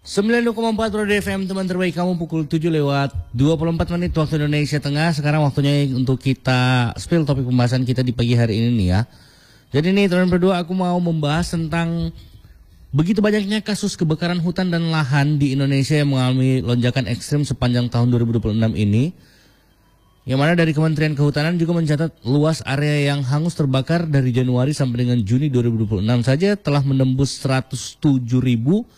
92,4 Roda FM, teman terbaik kamu, pukul 7 lewat 24 menit waktu Indonesia Tengah. Sekarang waktunya untuk kita spill topik pembahasan kita di pagi hari ini nih ya. Jadi nih teman berdua, aku mau membahas tentang begitu banyaknya kasus kebakaran hutan dan lahan di Indonesia yang mengalami lonjakan ekstrim sepanjang tahun 2026 ini. Yang mana dari Kementerian Kehutanan juga mencatat luas area yang hangus terbakar dari Januari sampai dengan Juni 2026 saja telah menembus 107.465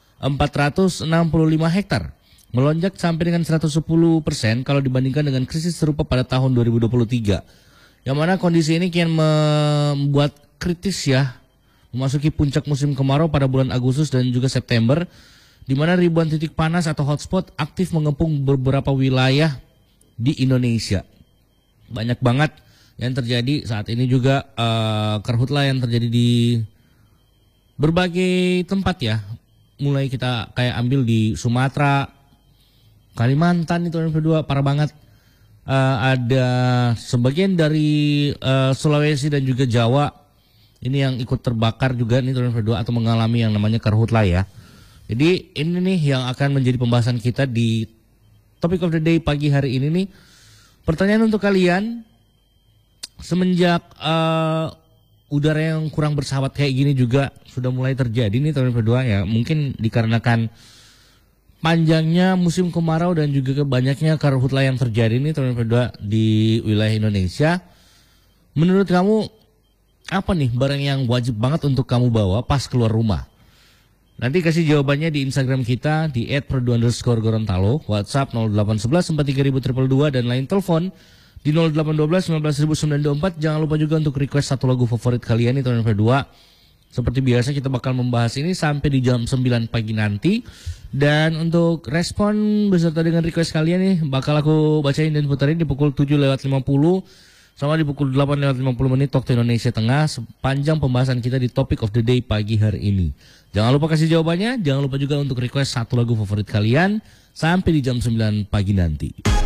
hektar, melonjak sampai dengan 110% kalau dibandingkan dengan krisis serupa pada tahun 2023. Yang mana kondisi ini kian membuat kritis ya, memasuki puncak musim kemarau pada bulan Agustus dan juga September, di mana ribuan titik panas atau hotspot aktif mengepung beberapa wilayah di Indonesia. Banyak banget yang terjadi saat ini juga, karhutlah yang terjadi di berbagai tempat ya. Mulai kita kayak ambil di Sumatera, Kalimantan itu yang kedua parah banget. Ada sebagian dari Sulawesi dan juga Jawa ini yang ikut terbakar juga nih yang kedua, atau mengalami yang namanya karhutlah ya. Jadi ini nih yang akan menjadi pembahasan kita di Topic of the Day pagi hari ini nih. Pertanyaan untuk kalian, semenjak udara yang kurang bersahabat kayak gini juga sudah mulai terjadi nih tahun kedua ya. Mungkin dikarenakan panjangnya musim kemarau dan juga banyaknya karhutlah yang terjadi nih tahun kedua di wilayah Indonesia. Menurut kamu apa nih barang yang wajib banget untuk kamu bawa pas keluar rumah? Nanti kasih jawabannya di Instagram kita di @perdu_gorontalo, WhatsApp 0811 43000 dan lain telepon di 0812 19094. Jangan lupa juga untuk request satu lagu favorit kalian di tahun kedua. Seperti biasa kita bakal membahas ini sampai di jam 9 pagi nanti. Dan untuk respon beserta dengan request kalian nih bakal aku bacain dan putarin di pukul 7 lewat 50 sama di pukul 8 lewat 50 menit waktu Indonesia Tengah sepanjang pembahasan kita di Topic of the Day pagi hari ini. Jangan lupa kasih jawabannya, jangan lupa juga untuk request satu lagu favorit kalian sampai di jam 9 pagi nanti.